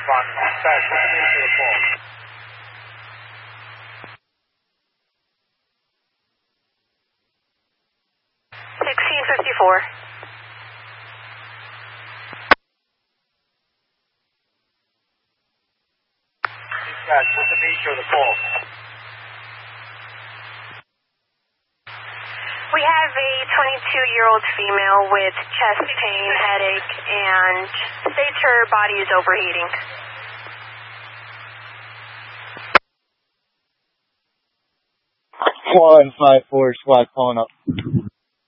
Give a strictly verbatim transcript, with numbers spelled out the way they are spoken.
Respond. Dispatch, what's the nature of the call? sixteen fifty-four. Dispatch, what's the nature of the call? We have a twenty-two-year-old female with chest pain, headache, and states her body is overheating. one five four squad calling up.